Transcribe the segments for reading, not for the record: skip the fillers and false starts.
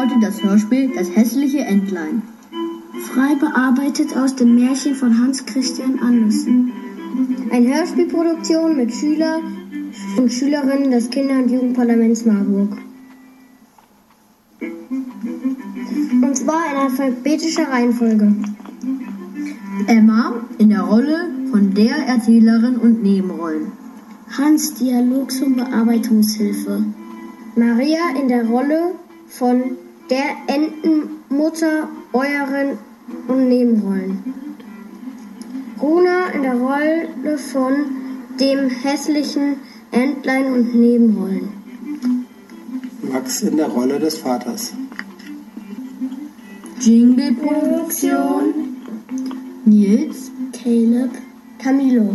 heute das Hörspiel Das hässliche Entlein. Frei bearbeitet aus dem Märchen von Hans Christian Andersen. Eine Hörspielproduktion mit Schüler und Schülerinnen des Kinder- und Jugendparlaments Marburg. Und zwar in alphabetischer Reihenfolge. Emma in der Rolle von der Erzählerin und Nebenrollen. Hans Dialogs- und Bearbeitungshilfe. Maria in der Rolle von der Entenmutter, Bäuerin und Nebenrollen. Runa in der Rolle von dem hässlichen Entlein und Nebenrollen. Max in der Rolle des Vaters. Jingle-Produktion Nils, Caleb, Camilo.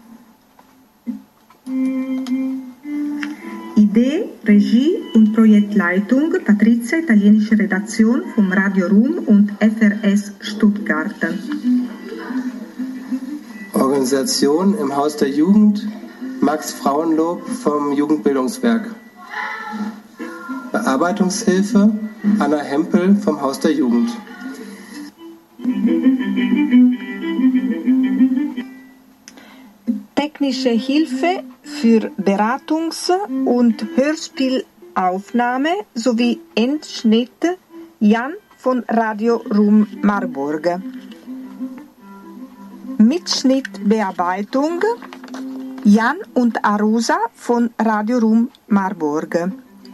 Idee, Regie und Projektleitung Patrizia, italienische Redaktion vom Radio Rum und FRS Stuttgart. Organisation im Haus der Jugend Max Frauenlob vom Jugendbildungswerk. Bearbeitungshilfe Anna Hempel vom Haus der Jugend. Technische Hilfe für Beratungs- und Hörspielaufnahme sowie Endschnitt Jan von Radio Rum Marburg. Mitschnittbearbeitung Jan und Arusa von Radio Rum Marburg.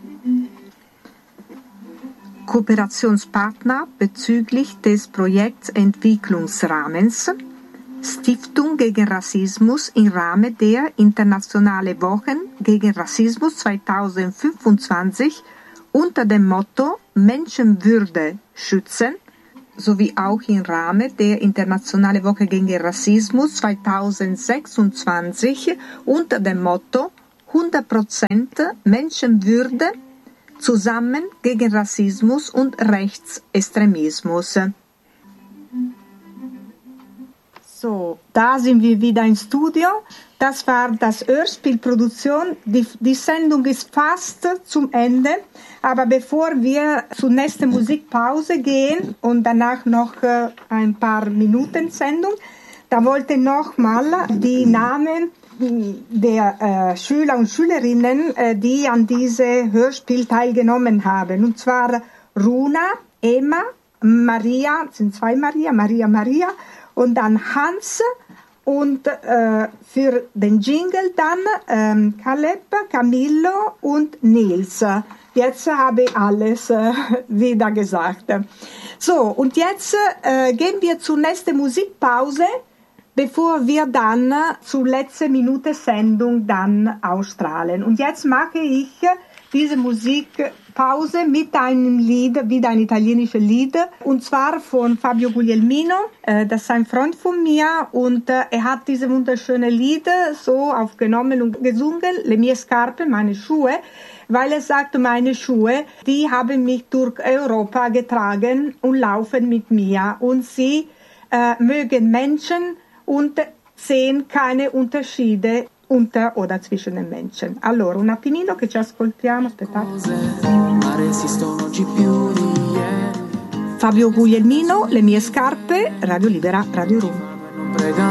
Kooperationspartner bezüglich des Projekts Entwicklungsrahmens Stiftung gegen Rassismus im Rahmen der Internationale Wochen gegen Rassismus 2025 unter dem Motto Menschenwürde schützen sowie auch im Rahmen der Internationale Woche gegen Rassismus 2026 unter dem Motto 100% Menschenwürde zusammen gegen Rassismus und Rechtsextremismus. So, da sind wir wieder im Studio. Das war das Hörspielproduktion. Die Sendung ist fast zum Ende. Aber bevor wir zur nächsten Musikpause gehen und danach noch ein paar Minuten Sendung, da wollte ich noch mal die Namen der Schüler und Schülerinnen, die an diesem Hörspiel teilgenommen haben. Und zwar Runa, Emma, Maria, es sind zwei Maria, und dann Hans und für den Jingle dann Caleb, Camillo und Nils. Jetzt habe ich alles wieder gesagt. So, und jetzt gehen wir zur nächsten Musikpause, bevor wir dann zur letzten Minute Sendung dann ausstrahlen. Und jetzt mache ich diese Musikpause mit einem Lied, wieder ein italienisches Lied, und zwar von Fabio Guglielmino. Das ist ein Freund von mir und er hat diese wunderschöne Lied so aufgenommen und gesungen, Le mie scarpe, meine Schuhe, weil er sagt, meine Schuhe, die haben mich durch Europa getragen und laufen mit mir und sie mögen Menschen und sehen keine Unterschiede unter oder zwischen den Menschen. Allora, un attimino che ci ascoltiamo, aspettate. Fabio Guglielmino, Le mie scarpe, Radio Libera, Radio Rum.